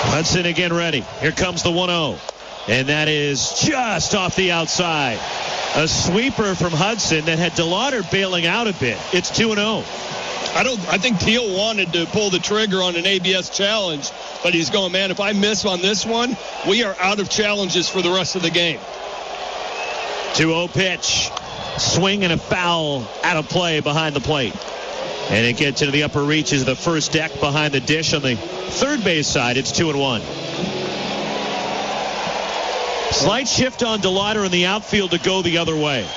Hudson again ready. Here comes the 1-0. And that is just off the outside. A sweeper from Hudson that had DeLauder bailing out a bit. It's 2-0. I think Teal wanted to pull the trigger on an ABS challenge, but he's going, man, if I miss on this one, we are out of challenges for the rest of the game. 2-0 pitch. Swing and a foul out of play behind the plate. And it gets into the upper reaches of the first deck behind the dish on the third base side. It's 2-1. Slight shift on DeLauder in the outfield to go the other way.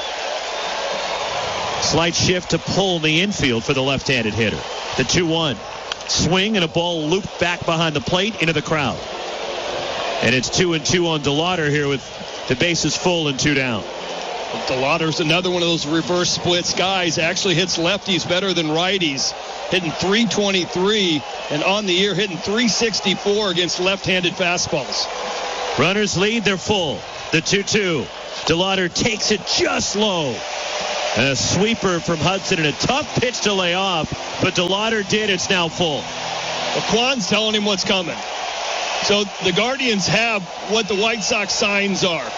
Slight shift to pull in the infield for the left-handed hitter. The 2-1. Swing and a ball looped back behind the plate into the crowd. And it's 2-2 on DeLauder here with the bases full and 2 down. DeLauder's another one of those reverse splits guys. Actually hits lefties better than righties. Hitting .323 and on the year hitting .364 against left-handed fastballs. Runners lead, they're full. The 2-2. DeLauder takes it just low. A sweeper from Hudson and a tough pitch to lay off, but DeLauder did. It's now full. Well, Kwan's telling him what's coming. So the Guardians have what the White Sox signs are.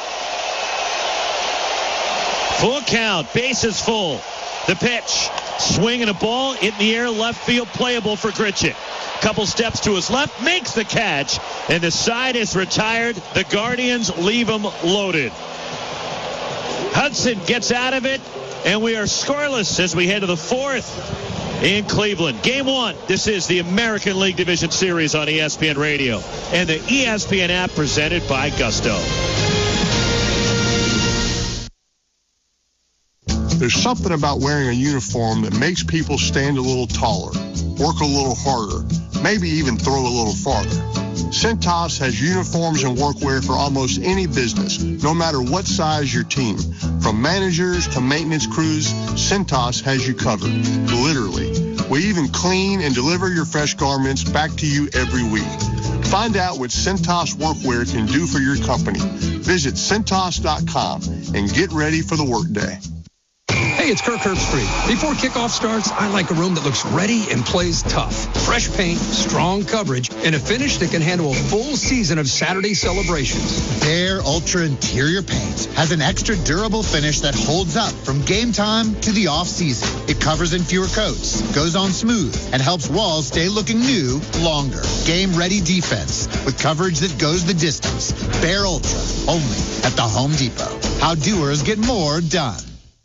Full count, bases full. The pitch, swing and a ball in the air, left field, playable for Grichuk. Couple steps to his left, makes the catch, and the side is retired. The Guardians leave him loaded. Hudson gets out of it, and we are scoreless as we head to the fourth in Cleveland. Game 1. This is the American League Division Series on ESPN Radio and the ESPN app presented by Gusto. There's something about wearing a uniform that makes people stand a little taller, work a little harder, maybe even throw a little farther. Cintas has uniforms and workwear for almost any business, no matter what size your team. From managers to maintenance crews, Cintas has you covered, literally. We even clean and deliver your fresh garments back to you every week. Find out what Cintas workwear can do for your company. Visit Cintas.com and get ready for the workday. Hey, it's Kirk Herbstreit. Before kickoff starts, I like a room that looks ready and plays tough. Fresh paint, strong coverage, and a finish that can handle a full season of Saturday celebrations. Behr Ultra Interior Paint has an extra durable finish that holds up from game time to the off-season. It covers in fewer coats, goes on smooth, and helps walls stay looking new longer. Game-ready defense with coverage that goes the distance. Behr Ultra, only at the Home Depot. How doers get more done.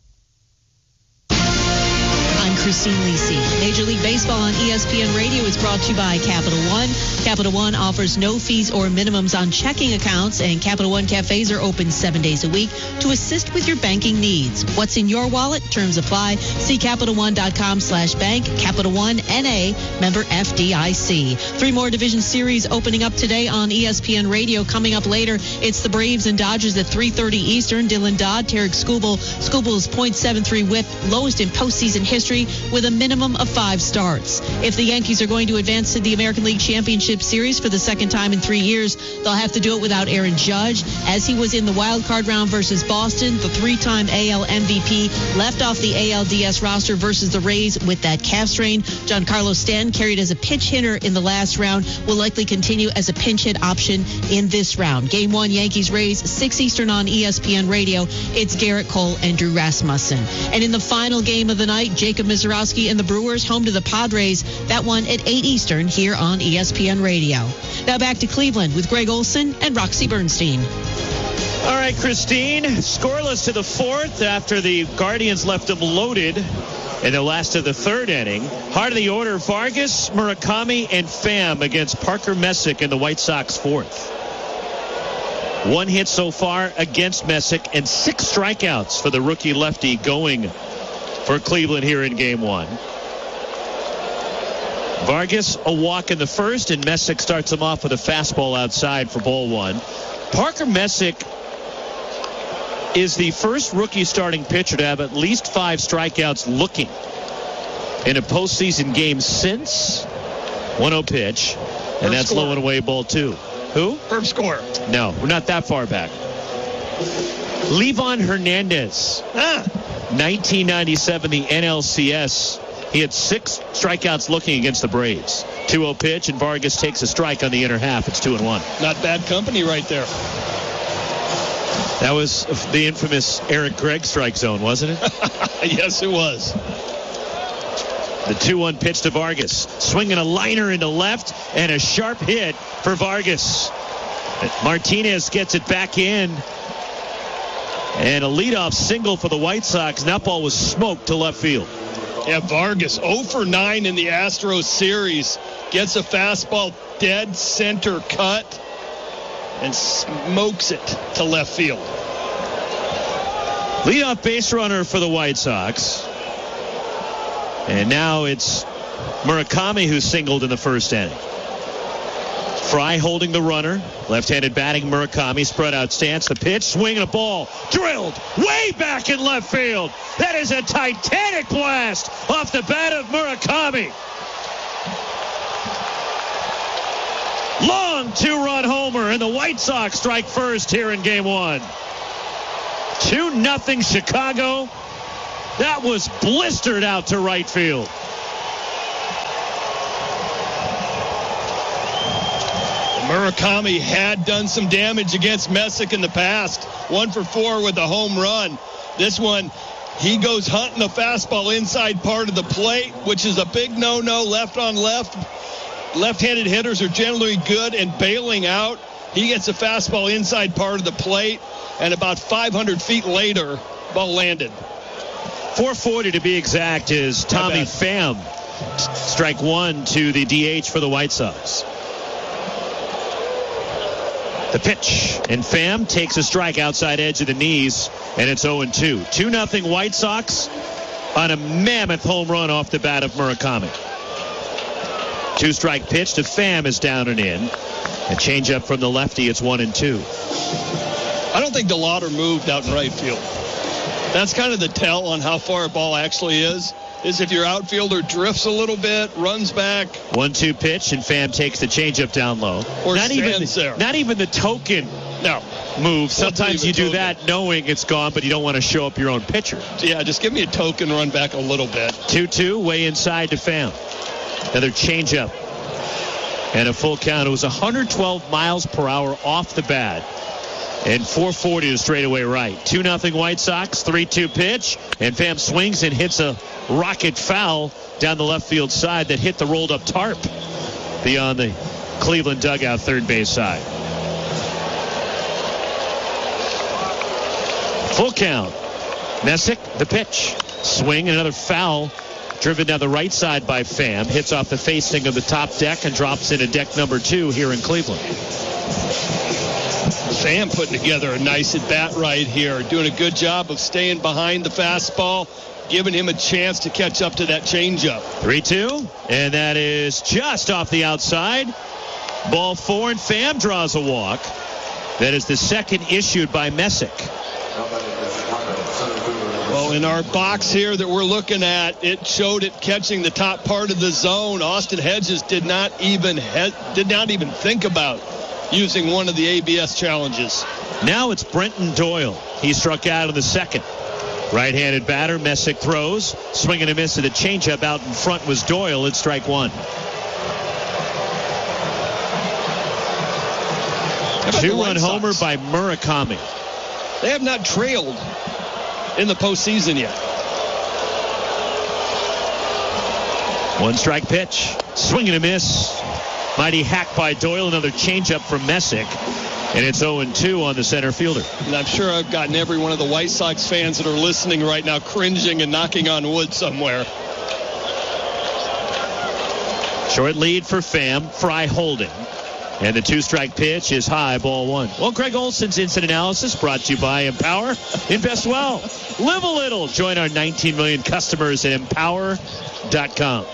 Christine Lisi. Major League Baseball on ESPN Radio is brought to you by Capital One. Capital One offers no fees or minimums on checking accounts, and Capital One cafes are open 7 days a week to assist with your banking needs. What's in your wallet? Terms apply. See CapitalOne.com/bank. Capital One, N.A., member FDIC. 3 more Division Series opening up today on ESPN Radio. Coming up later, it's the Braves and Dodgers at 3:30 Eastern. Dylan Dodd, Tarek Skubal. Skubal's .73 whip, lowest in postseason history, with a minimum of 5 starts. If the Yankees are going to advance to the American League Championship Series for the second time in 3 years, they'll have to do it without Aaron Judge, as he was in the wild card round versus Boston. The 3-time AL MVP left off the ALDS roster versus the Rays with that calf strain. Giancarlo Stanton, carried as a pinch hitter in the last round, will likely continue as a pinch hit option in this round. Game 1, Yankees-Rays, 6 Eastern on ESPN Radio. It's Garrett Cole and Drew Rasmussen. And in the final game of the night, Jacob Mizorowski and the Brewers home to the Padres. That one at 8 Eastern here on ESPN Radio. Now back to Cleveland with Greg Olson and Roxy Bernstein. All right, Christine, scoreless to the fourth after the Guardians left them loaded in the last of the third inning. Heart of the order, Vargas, Murakami, and Pham against Parker Messick in the White Sox fourth. 1 hit so far against Messick and 6 strikeouts for the rookie lefty going for Cleveland here in game 1. Vargas a walk in the first, and Messick starts him off with a fastball outside for ball 1. Parker Messick is the first rookie starting pitcher to have at least 5 strikeouts looking in a postseason game since 1-0 pitch, and that's low and away ball 2. Who? Herb Score. No, we're not that far back. Levon Hernandez. 1997, the NLCS He had 6 strikeouts looking against the Braves. 2-0 pitch, and Vargas takes a strike on the inner half. It's 2-1. Not bad company right there. That was the infamous Eric Gregg strike zone, wasn't it? Yes, it was. The 2-1 pitch to Vargas. Swinging a liner into left, and a sharp hit for Vargas. Martinez gets it back in. And a leadoff single for the White Sox. And that ball was smoked to left field. Yeah, Vargas 0 for 9 in the Astros series. Gets a fastball dead center cut and smokes it to left field. Leadoff base runner for the White Sox. And now it's Murakami who singled in the first inning. Fry holding the runner. Left-handed batting Murakami. Spread out stance. The pitch. Swing and a ball. Drilled way back in left field. That is a titanic blast off the bat of Murakami. Long 2-run homer, and the White Sox strike first here in Game 1. 2-0 Chicago. That was blistered out to right field. Murakami had done some damage against Messick in the past. 1 for 4 with a home run. This one, he goes hunting a fastball inside part of the plate, which is a big no-no, left on left. Left-handed hitters are generally good and bailing out. He gets a fastball inside part of the plate, and about 500 feet later, ball landed. 440 to be exact is Tommy Pham. Strike 1 to the DH for the White Sox. The pitch, and Pham takes a strike outside edge of the knees, and it's 0-2. 2-0 White Sox on a mammoth home run off the bat of Murakami. 2-strike pitch to Pham is down and in. A changeup from the lefty, it's 1-2. I don't think DeLauder moved out in right field. That's kind of the tell on how far a ball actually is if your outfielder drifts a little bit, runs back. 1-2 pitch, and Pham takes the changeup down low. Or stands there. Not even the token move. Sometimes you do that knowing it's gone, but you don't want to show up your own pitcher. Yeah, just give me a token, run back a little bit. 2-2, way inside to Pham. Another changeup. And a full count. It was 112 miles per hour off the bat. And 440 to straightaway right. 2-0 White Sox, 3-2 pitch. And Pham swings and hits a rocket foul down the left field side that hit the rolled up tarp beyond the Cleveland dugout third base side. Full count. Messick, the pitch. Swing, another foul. Driven down the right side by Pham. Hits off the facing of the top deck and drops into deck number 2 here in Cleveland. Pham putting together a nice at-bat right here. Doing a good job of staying behind the fastball, giving him a chance to catch up to that changeup. 3-2, and that is just off the outside. Ball 4, and Pham draws a walk. That is the second issued by Messick. Well, in our box here that we're looking at, it showed it catching the top part of the zone. Austin Hedges did not even think about using one of the ABS challenges. Now it's Brenton Doyle. He struck out in the second. Right-handed batter, Messick throws. Swing and a miss at the changeup. Out in front was Doyle. It's strike 1. Two-run homer by Murakami. They have not trailed in the postseason yet. 1-strike pitch. Swing and a miss. Mighty hack by Doyle. Another changeup from Messick. And it's 0-2 on the center fielder. And I'm sure I've gotten every one of the White Sox fans that are listening right now cringing and knocking on wood somewhere. Short lead for Pham. Fry holding. And the 2-strike pitch is high, ball 1. Well, Greg Olson's Instant Analysis brought to you by Empower. Invest well. Live a little. Join our 19 million customers at empower.com.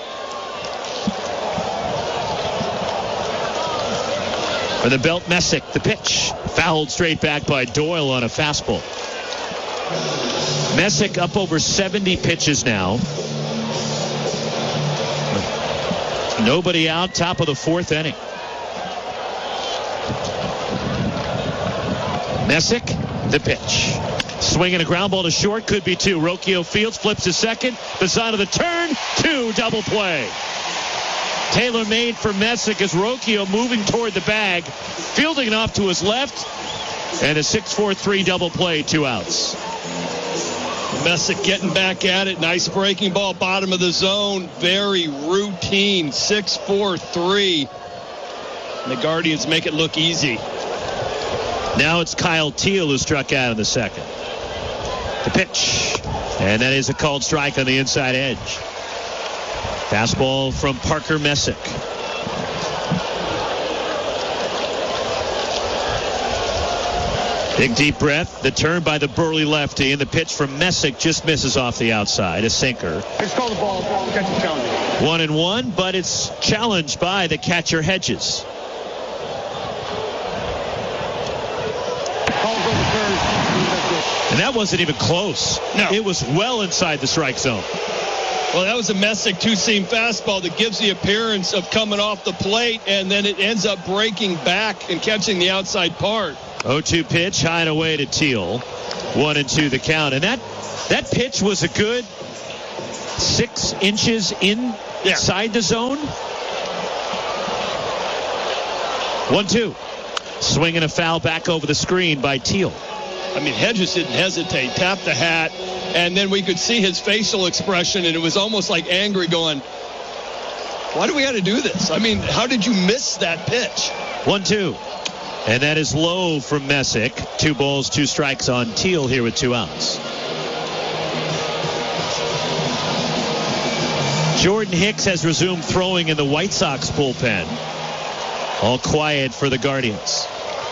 For the belt, Messick, the pitch. Fouled straight back by Doyle on a fastball. Messick up over 70 pitches now. Nobody out, top of the 4th inning. Messick, the pitch. Swinging a ground ball to short, could be 2. Rocio Fields flips to second. Bazzano the turn, 2, double play. Taylor made for Messick as Rocio moving toward the bag, fielding it off to his left, and a 6-4-3 double play, 2 outs. Messick getting back at it. Nice breaking ball, bottom of the zone. Very routine, 6-4-3. And the Guardians make it look easy. Now it's Kyle Teal who struck out in the second. The pitch, and that is a called strike on the inside edge. Fastball from Parker Messick. Big deep breath. The turn by the burly lefty, and the pitch from Messick just misses off the outside. A sinker. It's called the ball. Catcher challenge. 1-1, but it's challenged by the catcher Hedges. And that wasn't even close. No. It was well inside the strike zone. Well, that was a Messick two-seam fastball that gives the appearance of coming off the plate, and then it ends up breaking back and catching the outside part. 0-2 pitch, high and away to Teal. 1-2 the count. And that pitch was a good 6 inches inside the zone. 1-2. Swinging a foul back over the screen by Teal. I mean, Hedges didn't hesitate, tapped the hat, and then we could see his facial expression, and it was almost like angry, going, why do we have to do this? I mean, how did you miss that pitch? 1-2. And that is low from Messick. 2 balls, 2 strikes on Teal here with 2 outs. Jordan Hicks has resumed throwing in the White Sox bullpen. All quiet for the Guardians.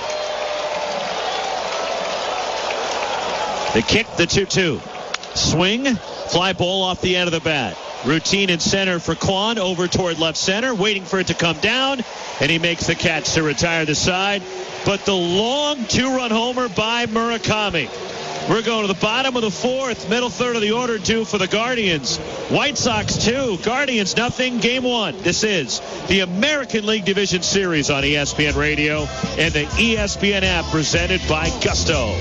The kick, the 2-2. Swing, fly ball off the end of the bat. Routine in center for Kwan, over toward left center, waiting for it to come down, and he makes the catch to retire the side. But the long 2-run homer by Murakami. We're going to the bottom of the 4th, middle third of the order, 2 for the Guardians. White Sox 2, Guardians nothing, game 1. This is the American League Division Series on ESPN Radio and the ESPN app presented by Gusto.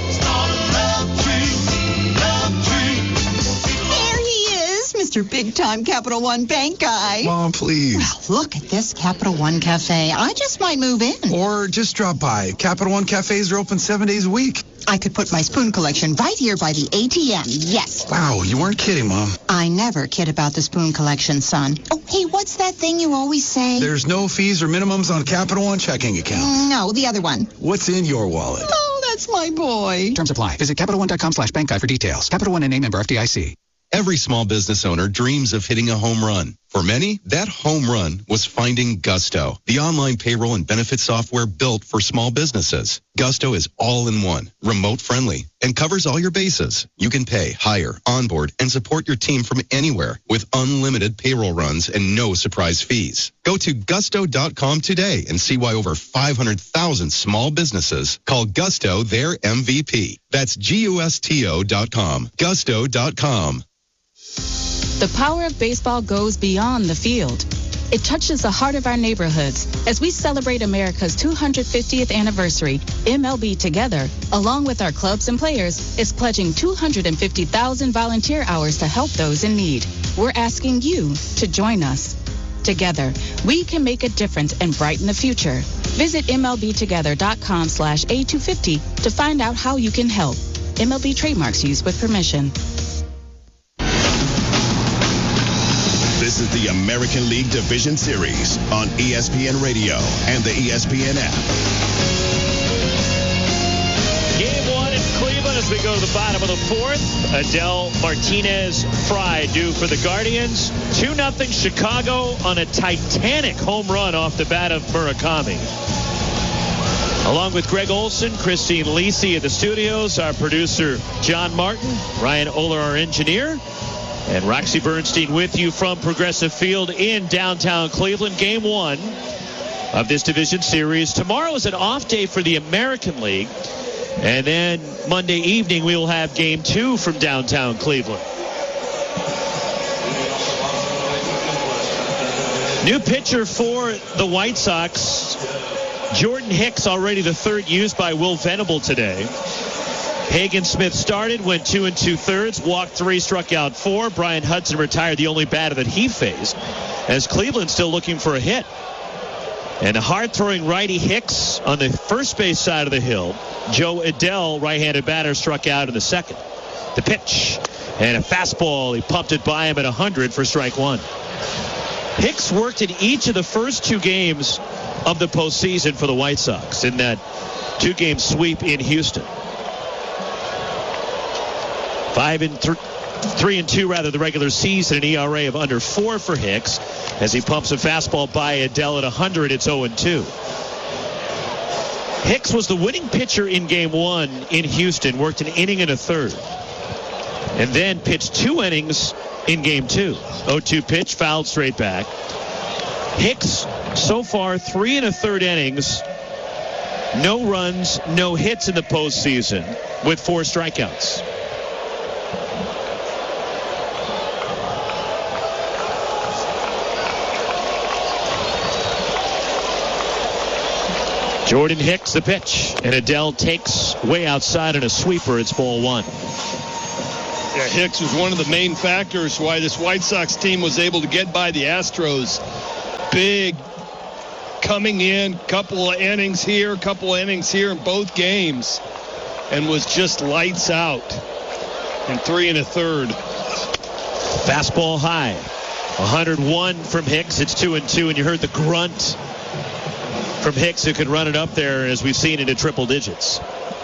Mr. Big Time Capital One Bank guy. Mom, please. Well, look at this Capital One Cafe. I just might move in. Or just drop by. Capital One cafes are open 7 days a week. I could put my spoon collection right here by the ATM. Yes. Wow, you weren't kidding, Mom. I never kid about the spoon collection, son. Oh, hey, what's that thing you always say? There's no fees or minimums on Capital One checking accounts. No, the other one. What's in your wallet? Oh, that's my boy. Terms apply. Visit CapitalOne.com/bank guide for details. Capital One NA member FDIC. Every small business owner dreams of hitting a home run. For many, that home run was finding Gusto, the online payroll and benefit software built for small businesses. Gusto is all-in-one, remote-friendly, and covers all your bases. You can pay, hire, onboard, and support your team from anywhere with unlimited payroll runs and no surprise fees. Go to gusto.com today and see why over 500,000 small businesses call Gusto their MVP. That's GUSTO.com. Gusto.com. The power of baseball goes beyond the field. It touches the heart of our neighborhoods. As we celebrate America's 250th anniversary, MLB Together, along with our clubs and players, is pledging 250,000 volunteer hours to help those in need. We're asking you to join us. Together, we can make a difference and brighten the future. Visit MLBtogether.com/A250 to find out how you can help. MLB trademarks used with permission. This is the American League Division Series on ESPN Radio and the ESPN app. Game 1 in Cleveland as we go to the bottom of the 4th. Adele Martinez Fry due for the Guardians. 2-0 Chicago on a titanic home run off the bat of Murakami. Along with Greg Olson, Christine Lisi at the studios, our producer John Martin, Ryan Oler, our engineer, and Roxy Bernstein with you from Progressive Field in downtown Cleveland. Game 1 of this division series. Tomorrow is an off day for the American League. And then Monday evening we will have Game 2 from downtown Cleveland. New pitcher for the White Sox. Jordan Hicks, already the 3rd used by Will Venable today. Hagen Smith started, went 2 2/3, walked 3, struck out 4. Brian Hudson retired, the only batter that he faced, as Cleveland still looking for a hit. And a hard-throwing righty Hicks on the first base side of the hill. Joe Adell, right-handed batter, struck out in the second. The pitch and a fastball. He pumped it by him at 100 for strike 1. Hicks worked in each of the first 2 games of the postseason for the White Sox in that 2-game sweep in Houston. 3-2 the regular season, an ERA of under 4 for Hicks as he pumps a fastball by Adell at 100. It's 0-2. Hicks was the winning pitcher in game 1 in Houston, worked an inning and a third, and then pitched 2 innings in game 2. 0-2 pitch, fouled straight back. Hicks so far 3 1/3 innings, no runs, no hits in the postseason with 4 strikeouts. Jordan Hicks, the pitch, and Adell takes way outside in a sweeper. It's ball 1. Yeah, Hicks was one of the main factors why this White Sox team was able to get by the Astros. Big coming in, couple of innings here in both games, and was just lights out in 3 1/3. Fastball high. 101 from Hicks. It's 2-2, and you heard the grunt from Hicks, who could run it up there, as we've seen, into triple digits.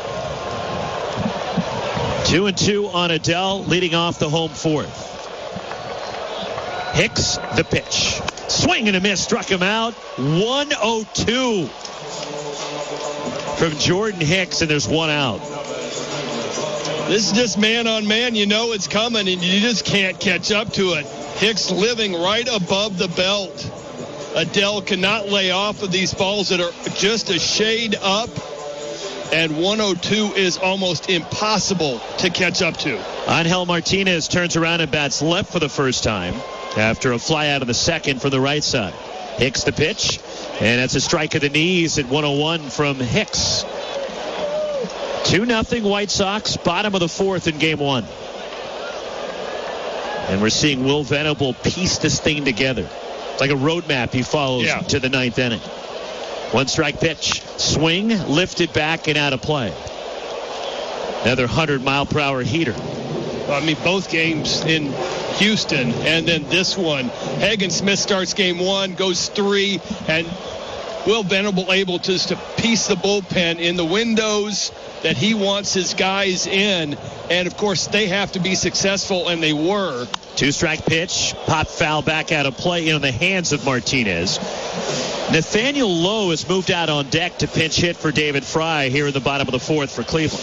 2-2 on Adell, leading off the home 4th. Hicks, the pitch. Swing and a miss, struck him out. 1-0-2 from Jordan Hicks, and there's 1 out. This is just man on man. You know it's coming, and you just can't catch up to it. Hicks living right above the belt. Adell cannot lay off of these balls that are just a shade up, and 102 is almost impossible to catch up to. Angel Martinez turns around and bats left for the first time after a fly out of the second for the right side. Hicks the pitch, and that's a strike of the knees at 101 from Hicks. 2-0 White Sox, bottom of the 4th in game 1. And we're seeing Will Venable piece this thing together. It's like a roadmap he follows to the 9th inning. 1 strike pitch. Swing, lifted back and out of play. Another 100-mile-per-hour heater. I mean, both games in Houston, and then this one. Hagen Smith starts game 1, goes 3, and Will Venable able to piece the bullpen in the windows that he wants his guys in. And, of course, they have to be successful, and they were. 2-strike pitch. Pop foul back out of play in the hands of Martinez. Nathaniel Lowe has moved out on deck to pinch hit for David Fry here in the bottom of the 4th for Cleveland.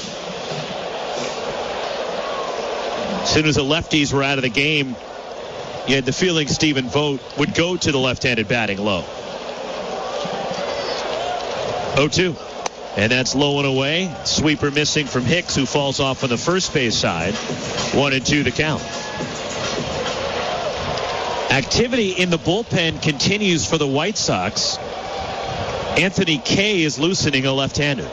As soon as the lefties were out of the game, you had the feeling Stephen Vogt would go to the left-handed batting Lowe. 0-2. And that's low and away. Sweeper missing from Hicks, who falls off on the first base side. 1-2 the count. Activity in the bullpen continues for the White Sox. Anthony Kay is loosening a left-hander.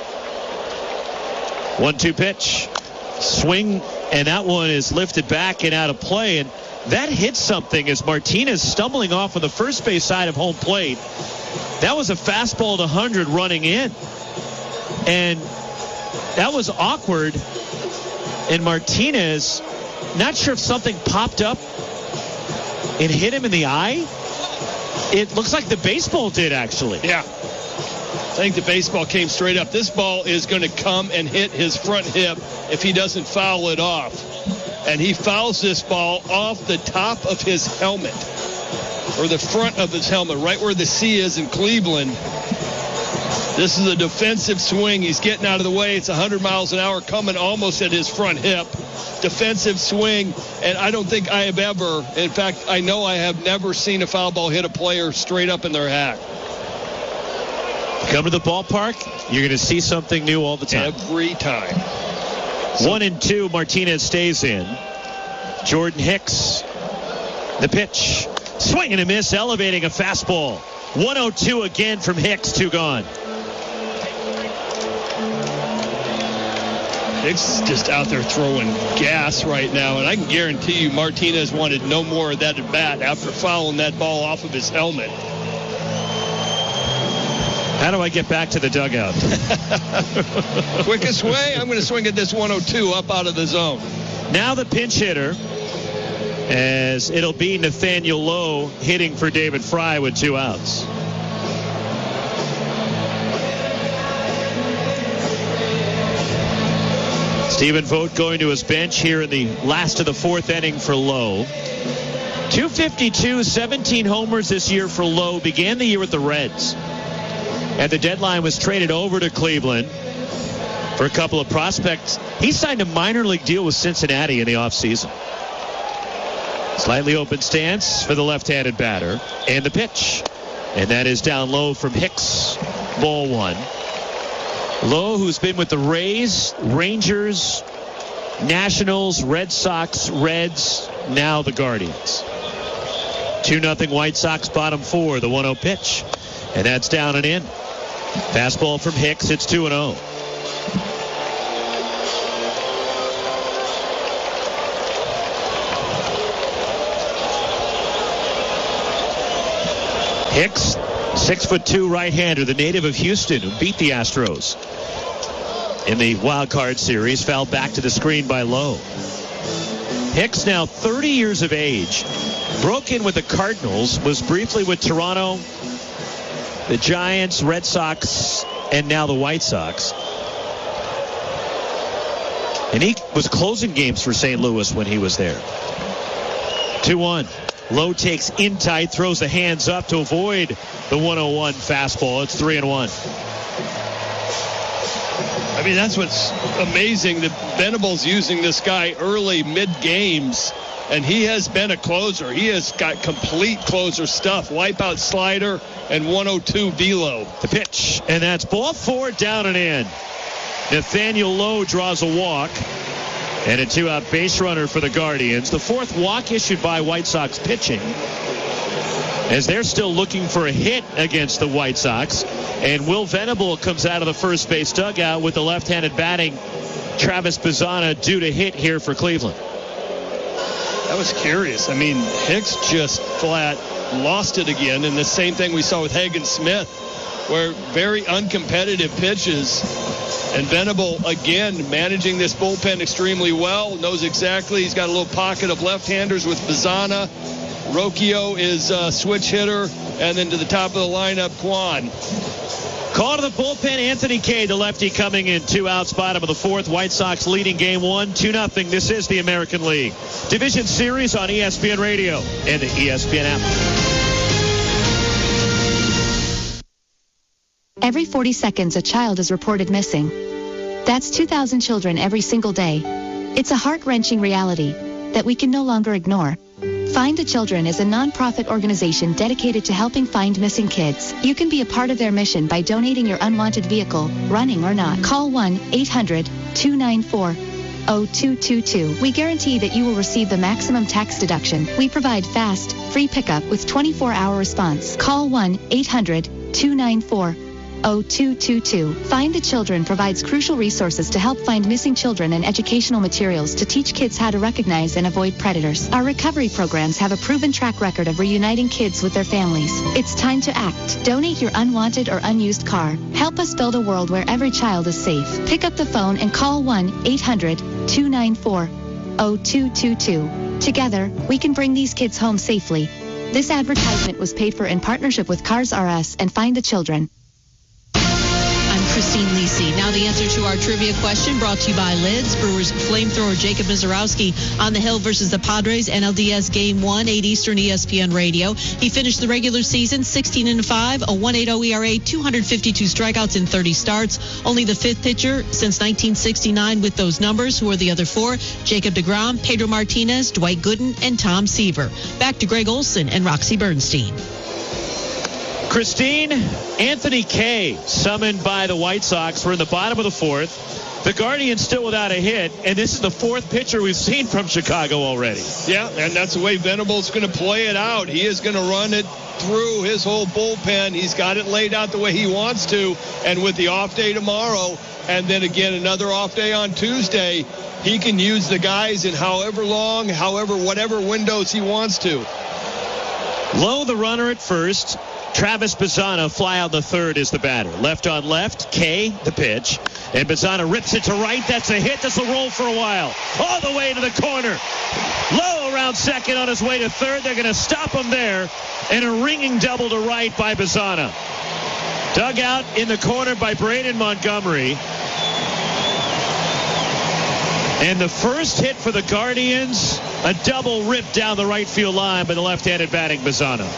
1-2 pitch. Swing, and that one is lifted back and out of play. And that hit something as Martinez stumbling off on the first base side of home plate. That was a fastball to 100 running in. And that was awkward. And Martinez, not sure if something popped up and hit him in the eye. It looks like the baseball did, actually. Yeah. I think the baseball came straight up. This ball is going to come and hit his front hip if he doesn't foul it off. And he fouls this ball off the top of his helmet, or the front of his helmet, right where the C is in Cleveland. This is a defensive swing. He's getting out of the way. It's 100 miles an hour coming almost at his front hip. Defensive swing, and I don't think I have ever, in fact, I know I have never seen a foul ball hit a player straight up in their hat. Come to the ballpark, you're going to see something new all the time. Every time. 1-2, Martinez stays in. Jordan Hicks, the pitch. Swing and a miss, elevating a fastball. 1-2 again from Hicks, 2 gone. Hicks just out there throwing gas right now, and I can guarantee you Martinez wanted no more of that at bat after fouling that ball off of his helmet. How do I get back to the dugout? Quickest way, I'm going to swing at this 102 up out of the zone. Now the pinch hitter, as it'll be Nathaniel Lowe hitting for David Fry with 2 outs. Stephen Vogt going to his bench here in the last of the 4th inning for Lowe. 252, 17 homers this year for Lowe. Began the year with the Reds. At the deadline was traded over to Cleveland for a couple of prospects. He signed a minor league deal with Cincinnati in the offseason. Slightly open stance for the left-handed batter. And the pitch. And that is down low from Hicks. Ball 1. Lowe, who's been with the Rays, Rangers, Nationals, Red Sox, Reds, now the Guardians. 2-0 White Sox, bottom 4, the 1-0 pitch. And that's down and in. Fastball from Hicks. It's 2-0. Hicks, 6'2" right-hander, the native of Houston, who beat the Astros in the wild card series, fouled back to the screen by Lowe. Hicks, now 30 years of age, broke in with the Cardinals, was briefly with Toronto, the Giants, Red Sox, and now the White Sox. And he was closing games for St. Louis when he was there. 2-1. Lowe takes in tight, throws the hands up to avoid the 101 fastball. It's 3-1. I mean, that's what's amazing, that Venable's using this guy early, mid-games, and he has been a closer. He has got complete closer stuff. Wipeout slider and 102 velo. The pitch, and that's ball 4, down and in. Nathaniel Lowe draws a walk and a 2-out base runner for the Guardians. The 4th walk issued by White Sox pitching, as they're still looking for a hit against the White Sox. And Will Venable comes out of the first base dugout with the left-handed batting Travis Bazzana due to hit here for Cleveland. That was curious. I mean, Hicks just flat lost it again, and the same thing we saw with Hagen Smith, where very uncompetitive pitches. And Venable, again, managing this bullpen extremely well, knows exactly. He's got a little pocket of left-handers with Bazzana. Rocchio is a switch hitter, and then to the top of the lineup, Kwan. Call to the bullpen, Anthony Kay, the lefty, coming in. 2 outs, bottom of the 4th. White Sox leading game 1, 2-0. This is the American League Division Series on ESPN Radio and the ESPN app. Every 40 seconds, a child is reported missing. That's 2,000 children every single day. It's a heart-wrenching reality that we can no longer ignore. Find the Children is a non-profit organization dedicated to helping find missing kids. You can be a part of their mission by donating your unwanted vehicle, running or not. Call 1-800-294-0222. We guarantee that you will receive the maximum tax deduction. We provide fast, free pickup with 24-hour response. Call 1-800-294-0222. Find the Children provides crucial resources to help find missing children and educational materials to teach kids how to recognize and avoid predators. Our recovery programs have a proven track record of reuniting kids with their families. It's time to act. Donate your unwanted or unused car. Help us build a world where every child is safe. Pick up the phone and call 1-800-294-0222. Together, we can bring these kids home safely. This advertisement was paid for in partnership with Cars R Us and Find the Children. Christine Lisi. Now the answer to our trivia question brought to you by Lids. Brewers flamethrower Jacob Mizorowski on the hill versus the Padres. NLDS Game 1, 8 Eastern, ESPN Radio. He finished the regular season 16-5, a 1.80 ERA, 252 strikeouts in 30 starts. Only the 5th pitcher since 1969 with those numbers. Who are the other 4? Jacob deGrom, Pedro Martinez, Dwight Gooden, and Tom Seaver. Back to Greg Olson and Roxy Bernstein. Christine, Anthony Kay summoned by the White Sox. We're in the bottom of the 4th. The Guardians still without a hit, and this is the 4th pitcher we've seen from Chicago already. Yeah, and that's the way Venable's going to play it out. He is going to run it through his whole bullpen. He's got it laid out the way he wants to. And with the off day tomorrow, and then again another off day on Tuesday, he can use the guys in whatever windows he wants to. Lowe, the runner at first. Travis Bazzana, fly out the third, is the batter. Left on left, Kay, the pitch. And Bazzana rips it to right. That's a hit. This will roll for a while. All the way to the corner. Lowe around second on his way to third. They're going to stop him there. And a ringing double to right by Bazzana. Dug out in the corner by Braden Montgomery. And the first hit for the Guardians, a double rip down the right field line by the left-handed batting Bazzana.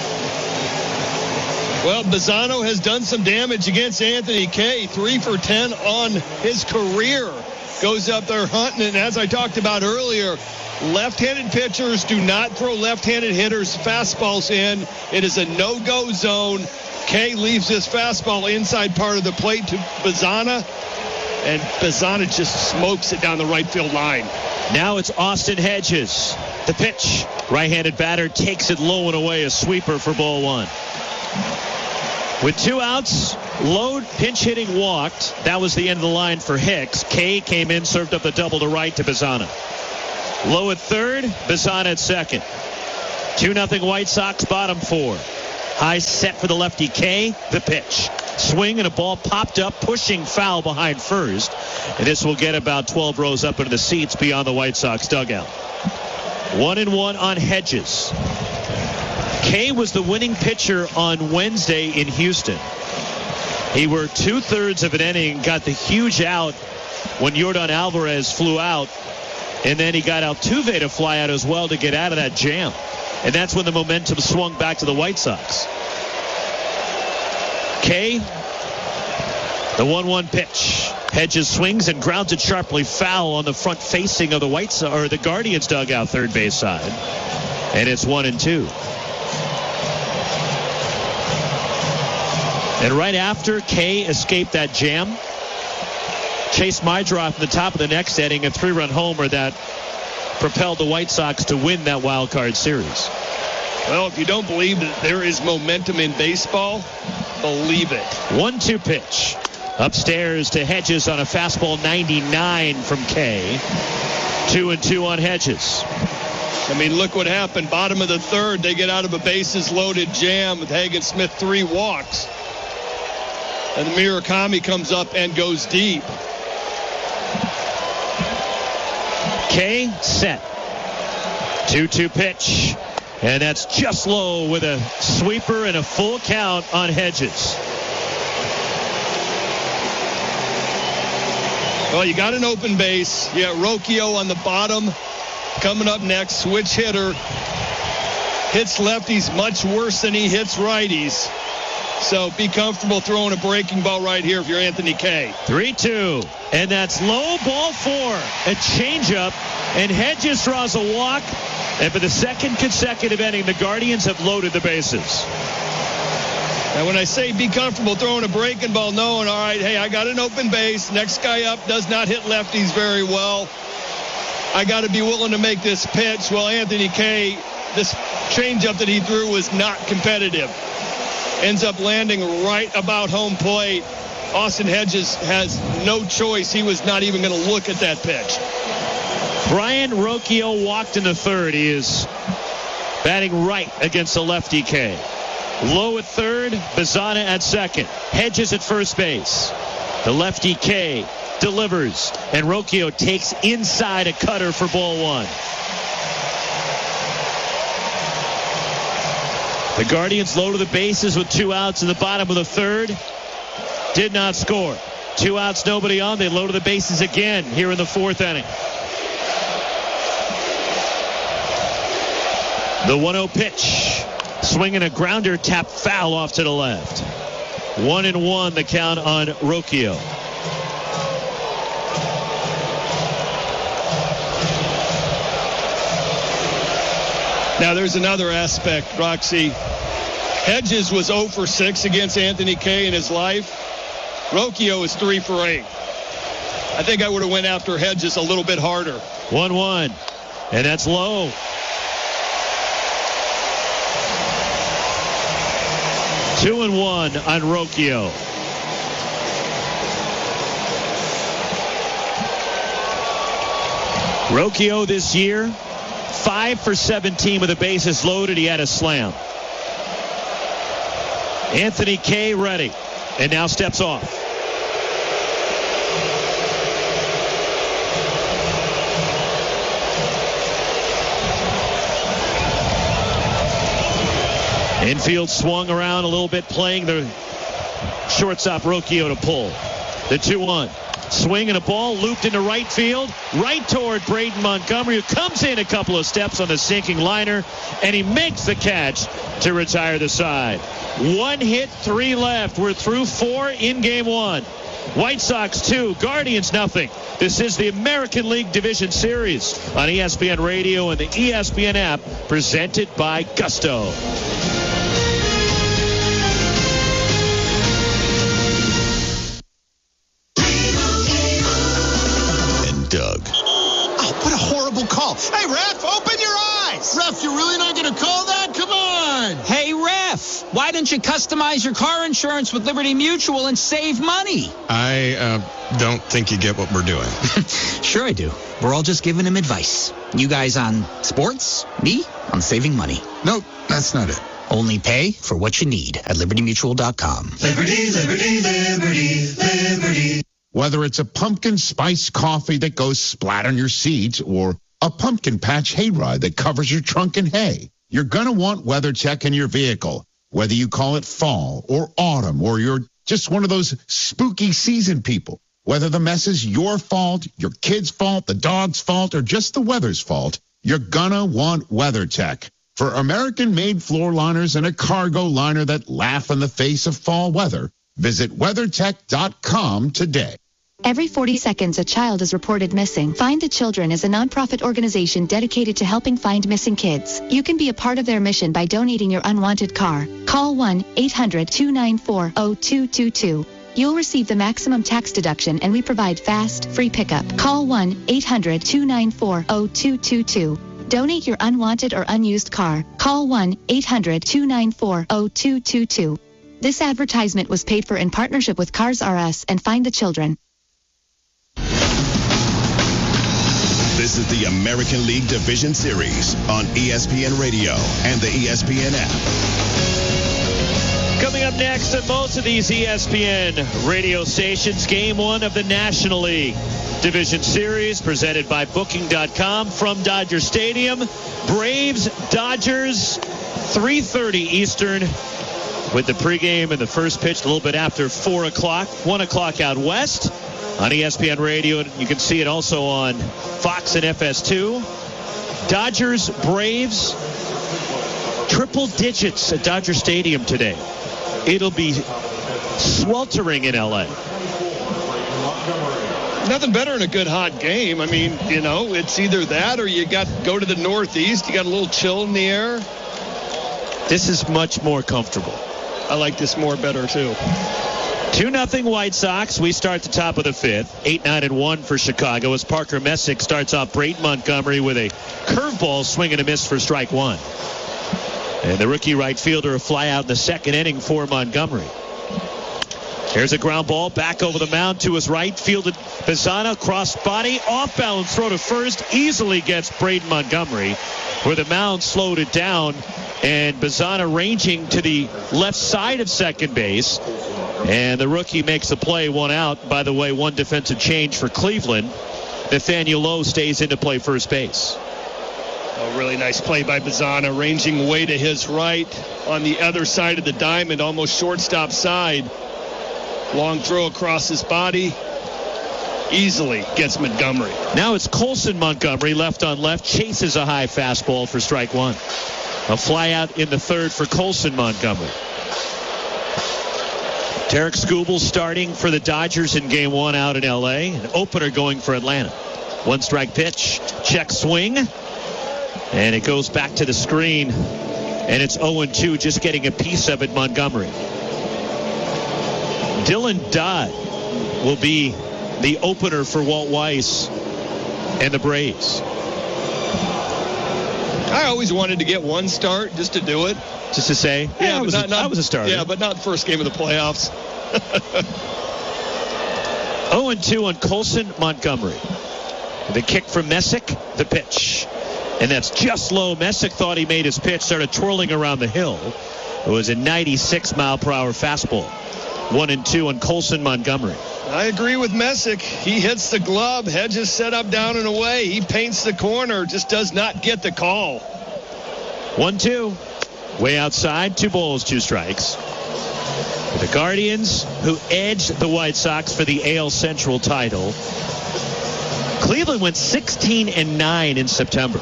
Well, Bazzano has done some damage against Anthony Kay. 3 for 10 on his career. Goes up there hunting, and as I talked about earlier, left-handed pitchers do not throw left-handed hitters fastballs in. It is a no-go zone. Kay leaves his fastball inside part of the plate to Bazzana, and Bazzana just smokes it down the right field line. Now it's Austin Hedges. The pitch. Right-handed batter takes it low and away. A sweeper for ball one. With 2 outs, Lowe pinch hitting walked. That was the end of the line for Hicks. Kay came in, served up the double to right to Bazzana. Lowe at third, Bazzana at second. 2-0 White Sox, bottom 4. High set for the lefty Kay. The pitch. Swing and a ball popped up, pushing foul behind first. And this will get about 12 rows up into the seats beyond the White Sox dugout. 1-1 on Hedges. Kay was the winning pitcher on Wednesday in Houston. He worked 2/3 of an inning, got the huge out when Yordan Alvarez flew out, and then he got Altuve to fly out as well to get out of that jam. And that's when the momentum swung back to the White Sox. Kay, the 1-1 pitch. Hedges swings and grounds it sharply foul on the front facing of the the Guardians dugout, third base side. And it's 1-2. And right after Kay escaped that jam, Chase Meidroth in the top of the next inning, a 3-run homer that propelled the White Sox to win that wild card series. Well, if you don't believe that there is momentum in baseball, believe it. 1-2 pitch. Upstairs to Hedges on a fastball 99 from Kay. 2-2 on Hedges. I mean, look what happened. Bottom of the third, they get out of a bases-loaded jam with Hagen Smith 3 walks. And Murakami comes up and goes deep. Kay set. 2-2 pitch. And that's just low with a sweeper and a full count on Hedges. Well, you got an open base. You got Rocchio on the bottom. Coming up next, switch hitter. Hits lefties much worse than he hits righties. So be comfortable throwing a breaking ball right here if you're Anthony Kay. 3-2. And that's low, ball 4. A changeup. And Hedges draws a walk. And for the second consecutive inning, the Guardians have loaded the bases. And when I say be comfortable throwing a breaking ball, knowing, all right, hey, I got an open base. Next guy up does not hit lefties very well. I got to be willing to make this pitch. Well, Anthony Kay, this changeup that he threw was not competitive. Ends up landing right about home plate. Austin Hedges has no choice. He was not even going to look at that pitch. Brian Rocchio walked in the third. He is batting right against the lefty Kay. Lowe at third, Bazzana at second. Hedges at first base. The lefty Kay delivers, and Rocchio takes inside a cutter for ball 1. The Guardians loaded the bases with 2 outs in the bottom of the third. Did not score. 2 outs, nobody on. They loaded the bases again here in the 4th inning. The 1-0 pitch. Swinging a grounder, tap foul off to the left. 1-1 the count on Rocchio. Now there's another aspect, Roxy. Hedges was 0 for 6 against Anthony Kay in his life. Rocchio is 3 for 8. I think I would have went after Hedges a little bit harder. 1-1. And that's low. 2-1 on Rocchio. Rocchio this year, 5 for 17 with the bases loaded. He had a slam. Anthony Kay ready, and now steps off. Infield swung around a little bit, playing the shortstop Rocchio to pull. The 2-1. Swing and a ball looped into right field, right toward Braden Montgomery, who comes in a couple of steps on the sinking liner, and he makes the catch to retire the side. 1 hit, 3 left. We're through 4 in game 1. White Sox 2, Guardians nothing. This is the American League Division Series on ESPN Radio and the ESPN app, presented by Gusto. Doug. Oh, what a horrible call. Hey, ref, open your eyes. Ref, you're really not going to call that? Come on. Hey, ref, why don't you customize your car insurance with Liberty Mutual and save money? I don't think you get what we're doing. Sure I do. We're all just giving him advice. You guys on sports, me on saving money. Nope, that's not it. Only pay for what you need at libertymutual.com. Liberty, liberty, liberty, liberty. Whether it's a pumpkin spice coffee that goes splat on your seat or a pumpkin patch hayride that covers your trunk in hay, you're going to want WeatherTech in your vehicle. Whether you call it fall or autumn or you're just one of those spooky season people, whether the mess is your fault, your kid's fault, the dog's fault, or just the weather's fault, you're going to want WeatherTech. For American-made floor liners and a cargo liner that laugh in the face of fall weather, visit WeatherTech.com today. Every 40 seconds, a child is reported missing. Find the Children is a nonprofit organization dedicated to helping find missing kids. You can be a part of their mission by donating your unwanted car. Call 1-800-294-0222. You'll receive the maximum tax deduction, and we provide fast, free pickup. Call 1-800-294-0222. Donate your unwanted or unused car. Call 1-800-294-0222. This advertisement was paid for in partnership with Cars R Us and Find the Children. This is the American League Division Series on ESPN Radio and the ESPN app. Coming up next at most of these ESPN radio stations, Game 1 of the National League Division Series, presented by Booking.com from Dodger Stadium. Braves, Dodgers, 3:30 Eastern, with the pregame and the first pitch a little bit after 4 o'clock, 1 o'clock out west on ESPN Radio. And you can see it also on Fox and FS2. Dodgers, Braves, triple digits at Dodger Stadium today. It'll be sweltering in L.A. Nothing better than a good hot game. I mean, you know, it's either that or you got to go to the Northeast. You got a little chill in the air. This is much more comfortable. I like this better, too. 2-0 White Sox. We start the top of the 5th. 8-9-1 for Chicago as Parker Messick starts off Braden Montgomery with a curveball swing and a miss for strike 1. And the rookie right fielder a fly out in the second inning for Montgomery. Here's a ground ball back over the mound to his right. Fielded Bazzana, cross body, off balance throw to first. Easily gets Braden Montgomery, where the mound slowed it down. And Bazzana ranging to the left side of second base. And the rookie makes the play, 1 out. By the way, 1 defensive change for Cleveland. Nathaniel Lowe stays in to play first base. A really nice play by Bazzana, ranging way to his right on the other side of the diamond, almost shortstop side. Long throw across his body. Easily gets Montgomery. Now it's Colson Montgomery, left on left, chases a high fastball for strike 1. A fly out in the third for Colson Montgomery. Tarek Skubal starting for the Dodgers in Game 1 out in L.A. An opener going for Atlanta. 1 strike pitch, check swing. And it goes back to the screen. And it's 0-2, just getting a piece of it, Montgomery. Dylan Dodd will be the opener for Walt Weiss and the Braves. I I always wanted to get one start just to do it. Just to say, I was a starter. Yeah, but not the first game of the playoffs. 0-2 on Colson Montgomery. The kick from Messick, the pitch. And that's just low. Messick thought he made his pitch, started twirling around the hill. It was a 96-mile-per-hour fastball. 1-2 on Colson Montgomery. I agree with Messick. He hits the glove. Hedges set up, down, and away. He paints the corner, just does not get the call. 1-2. Way outside, 2 balls, 2 strikes. The Guardians, who edged the White Sox for the AL Central title. Cleveland went 16-9 in September,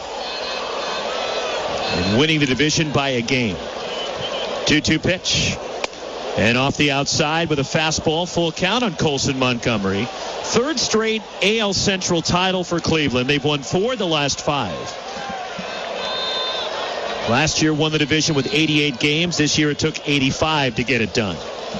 and winning the division by a game. 2-2 pitch. And off the outside with a fastball, full count on Colson Montgomery. 3rd straight AL Central title for Cleveland. They've won 4 of the last 5. Last year won the division with 88 games. This year it took 85 to get it done.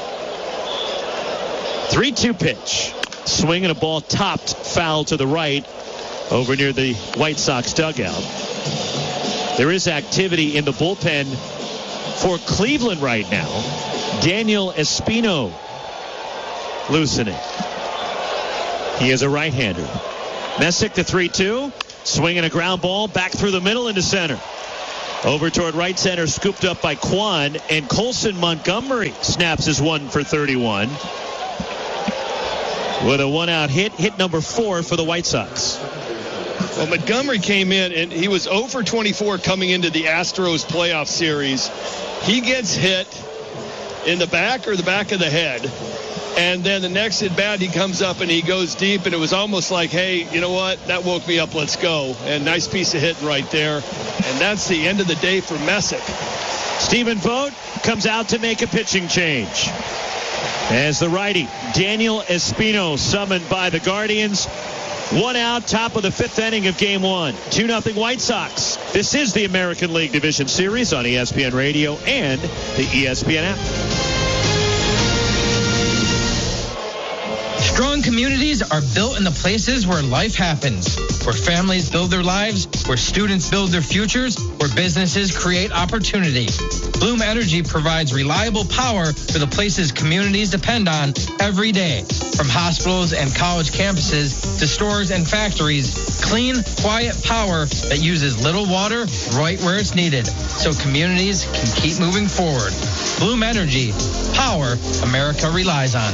3-2 pitch. Swing and a ball topped foul to the right over near the White Sox dugout. There is activity in the bullpen for Cleveland right now. Daniel Espino loosening. He is a right-hander. Messick the 3-2. Swinging a ground ball back through the middle into center. Over toward right center, scooped up by Kwan, and Colson Montgomery snaps his 1 for 31. With a 1-out hit number 4 for the White Sox. Well, Montgomery came in, and he was 0 for 24 coming into the Astros playoff series. He gets hit in the back or the back of the head. And then the next at bat, he comes up and he goes deep, and it was almost like, hey, you know what? That woke me up. Let's go. And nice piece of hitting right there. And that's the end of the day for Messick. Stephen Vogt comes out to make a pitching change. As the righty, Daniel Espino, summoned by the Guardians. 1 out, top of the 5th inning of Game 1. 2-0 White Sox. This is the American League Division Series on ESPN Radio and the ESPN app. Strong communities are built in the places where life happens, where families build their lives, where students build their futures, where businesses create opportunity. Bloom Energy provides reliable power for the places communities depend on every day. From hospitals and college campuses to stores and factories, clean, quiet power that uses little water right where it's needed, so communities can keep moving forward. Bloom Energy, power America relies on.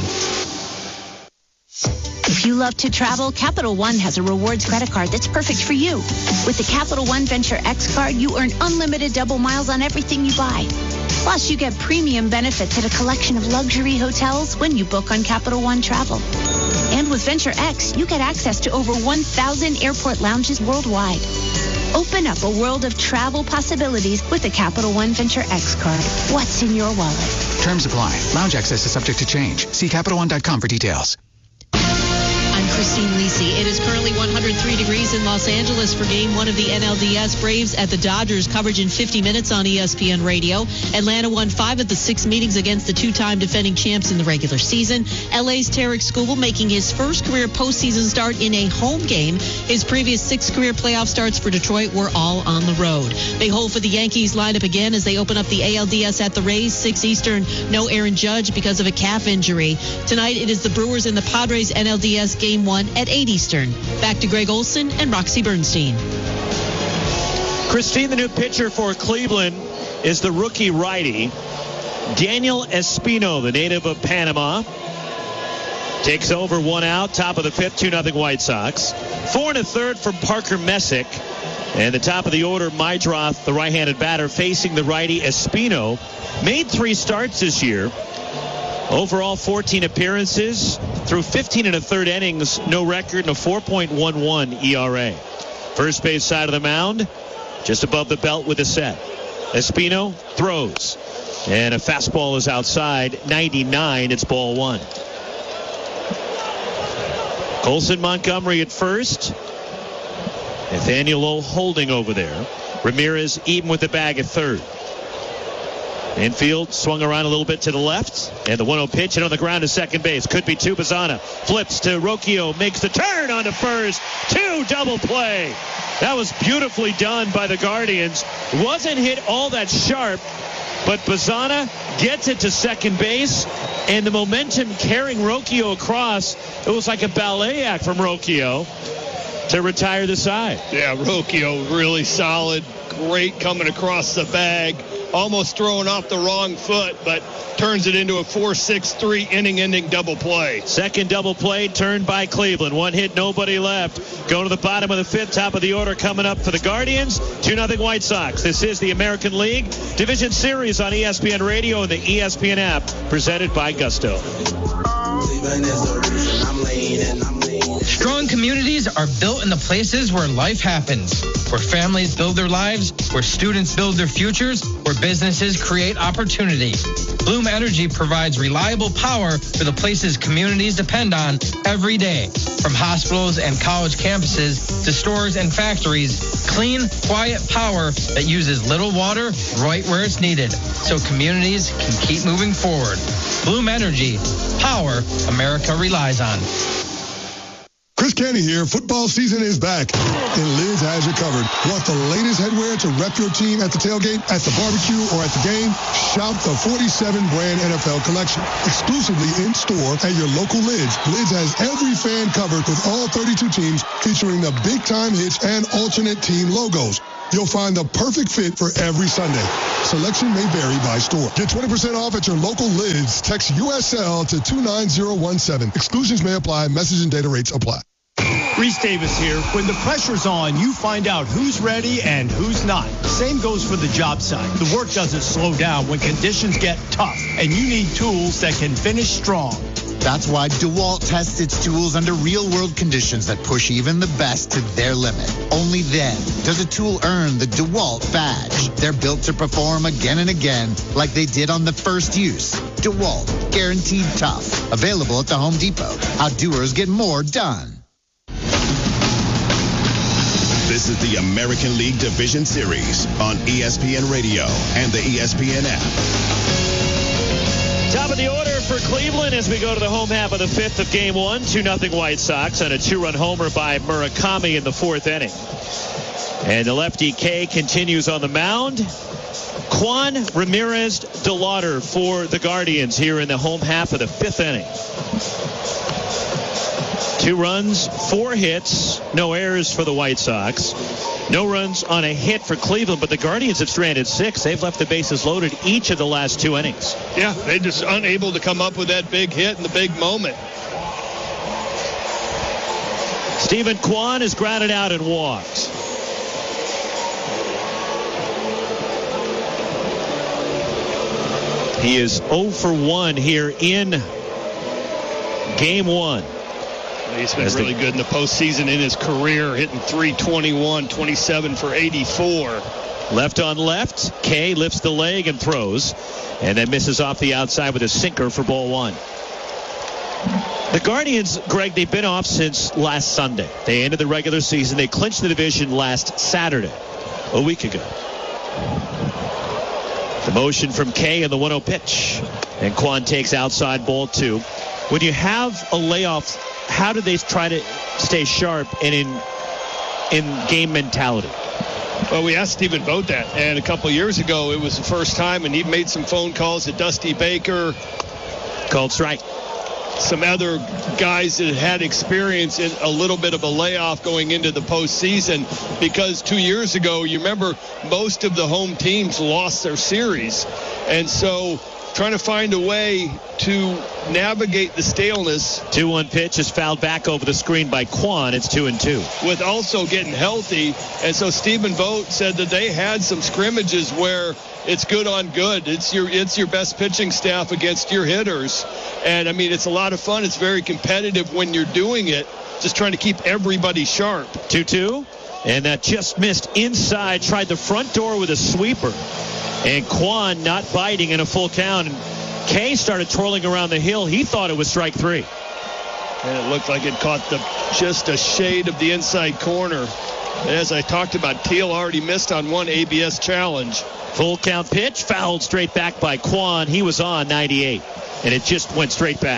If you love to travel, Capital One has a rewards credit card that's perfect for you. With the Capital One Venture X card, you earn unlimited double miles on everything you buy. Plus, you get premium benefits at a collection of luxury hotels when you book on Capital One Travel. And with Venture X, you get access to over 1,000 airport lounges worldwide. Open up a world of travel possibilities with the Capital One Venture X card. What's in your wallet? Terms apply. Lounge access is subject to change. See CapitalOne.com for details. I'm Christine Lisi. It is currently 103 degrees in Los Angeles for Game 1 of the NLDS. Braves at the Dodgers. Coverage in 50 minutes on ESPN Radio. Atlanta won 5 of the 6 meetings against the 2-time defending champs in the regular season. LA's Tarek Skubal making his first career postseason start in a home game. His previous 6 career playoff starts for Detroit were all on the road. Big hole for the Yankees lineup again as they open up the ALDS at the Rays. 6 Eastern. No Aaron Judge because of a calf injury. Tonight it is the Brewers and the Padres NLDS Game 1 at 8 Eastern. Back to Greg Olson and Roxy Bernstein. Christine, the new pitcher for Cleveland is the rookie righty, Daniel Espino, the native of Panama. Takes over 1 out, top of the 5th, 2-0 White Sox. 4 1/3 from Parker Messick. And the top of the order, Mydroth, the right-handed batter, facing the righty Espino. Made 3 starts this year. Overall, 14 appearances through 15 1/3 innings, no record, and a 4.11 ERA. First base side of the mound, just above the belt with a set. Espino throws, and a fastball is outside, 99, it's ball 1. Colson Montgomery at first. Nathaniel Lowe holding over there. Ramirez even with the bag at third. Infield swung around a little bit to the left, and the 1-0 pitch hit on the ground to second base. Could be two. Bazzana flips to Rocchio, makes the turn onto first. 2 double play. That was beautifully done by the Guardians. Wasn't hit all that sharp, but Bazzana gets it to second base, and the momentum carrying Rocchio across, it was like a ballet act from Rocchio to retire the side. Yeah, Rocchio really solid. Great coming across the bag. Almost throwing off the wrong foot, but turns it into a 4-6-3 inning-ending double play. Second double play turned by Cleveland. 1 hit, nobody left. Going to the bottom of the 5th, top of the order coming up for the Guardians. 2-0 White Sox. This is the American League Division Series on ESPN Radio and the ESPN app, presented by Gusto. Strong communities are built in the places where life happens, where families build their lives, where students build their futures, where businesses create opportunity. Bloom Energy provides reliable power for the places communities depend on every day. From hospitals and college campuses to stores and factories, clean, quiet power that uses little water right where it's needed, so communities can keep moving forward. Bloom Energy, power America relies on. Chris Canty here. Football season is back, and Lids has you covered. Want the latest headwear to rep your team at the tailgate, at the barbecue, or at the game? Shop the 47-brand NFL collection, exclusively in-store at your local Lids. Lids has every fan covered with all 32 teams, featuring the big-time hits and alternate team logos. You'll find the perfect fit for every Sunday. Selection may vary by store. Get 20% off at your local Lids. Text USL to 29017. Exclusions may apply. Message and data rates apply. Reese Davis here. When the pressure's on, you find out who's ready and who's not. Same goes for the job site. The work doesn't slow down when conditions get tough, and you need tools that can finish strong. That's why DeWalt tests its tools under real-world conditions that push even the best to their limit. Only then does a tool earn the DeWalt badge. They're built to perform again and again like they did on the first use. DeWalt, guaranteed tough. Available at the Home Depot. How doers get more done. This is the American League Division Series on ESPN Radio and the ESPN app. Top of the order for Cleveland as we go to the home half of the 5th of Game 1. 2-0 White Sox on a 2-run homer by Murakami in the 4th inning. And the lefty K continues on the mound. Juan Ramirez de Lauder for the Guardians here in the home half of the 5th inning. 2 runs, 4 hits, no errors for the White Sox. No runs on a hit for Cleveland, but the Guardians have stranded 6. They've left the bases loaded each of the last 2 innings. Yeah, they're just unable to come up with that big hit in the big moment. Stephen Kwan is grounded out and walked. He is 0 for 1 here in Game 1. He's been really good in the postseason in his career, hitting .321, 27 for 84. Left on left, K lifts the leg and throws, and then misses off the outside with a sinker for ball 1. The Guardians, Greg, they've been off since last Sunday. They ended the regular season. They clinched the division last Saturday, a week ago. The motion from K and the 1-0 pitch. And Kwan takes outside ball 2. When you have a layoff, how do they try to stay sharp and in game mentality? Well, we asked Stephen Vogt that, and a couple years ago it was the first time, and he made some phone calls to Dusty Baker. Called strike. Some other guys that had experience in a little bit of a layoff going into the postseason, because 2 years ago, you remember, most of the home teams lost their series. And so trying to find a way to navigate the staleness. 2-1 pitch is fouled back over the screen by Kwan. It's 2-2. With also getting healthy. And so Stephen Vogt said that they had some scrimmages where it's good on good. It's your best pitching staff against your hitters. And, I mean, it's a lot of fun. It's very competitive when you're doing it, just trying to keep everybody sharp. 2-2. And that just missed inside. Tried the front door with a sweeper. And Kwan not biting in a full count. And Kay started twirling around the hill. He thought it was strike 3. And it looked like it caught just a shade of the inside corner. As I talked about, Teal already missed on one ABS challenge. Full count pitch, fouled straight back by Quan. He was on 98, and it just went straight back.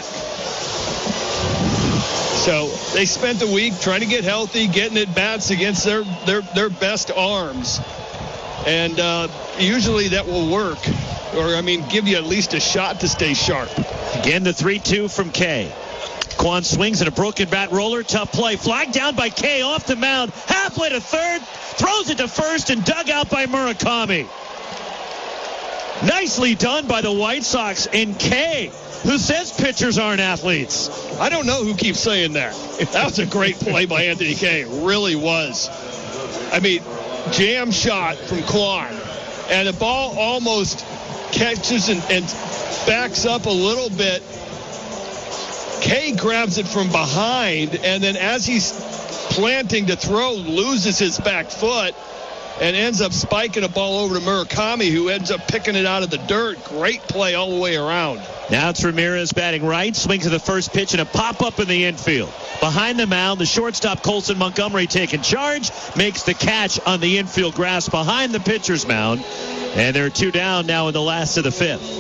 So they spent the week trying to get healthy, getting at bats against their best arms. And usually that will work, or, give you at least a shot to stay sharp. Again, the 3-2 from Kay. Quan swings at a broken bat roller. Tough play. Flagged down by Kay off the mound. Halfway to third. Throws it to first and dug out by Murakami. Nicely done by the White Sox. And Kay, who says pitchers aren't athletes. I don't know who keeps saying that. That was a great play by Anthony Kay. It really was. Jam shot from Quan. And the ball almost catches and backs up a little bit. Kay grabs it from behind, and then as he's planting to throw, loses his back foot and ends up spiking a ball over to Murakami, who ends up picking it out of the dirt. Great play all the way around. Now it's Ramirez batting right, swings to the first pitch and a pop-up in the infield. Behind the mound, the shortstop Colson Montgomery taking charge, makes the catch on the infield grass behind the pitcher's mound, and there are 2 down now in the last of the 5th.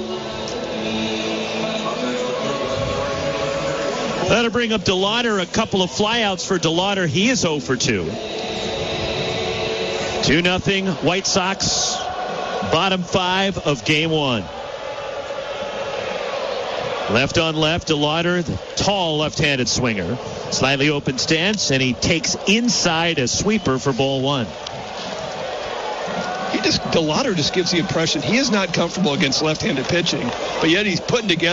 That'll bring up DeLauder. A couple of flyouts for DeLauder. He is 0 for 2. 2-0 White Sox, bottom 5 of game 1. Left on left, DeLauder, the tall left-handed swinger. Slightly open stance, and he takes inside a sweeper for ball 1. DeLauder just gives the impression he is not comfortable against left-handed pitching, but yet he's putting together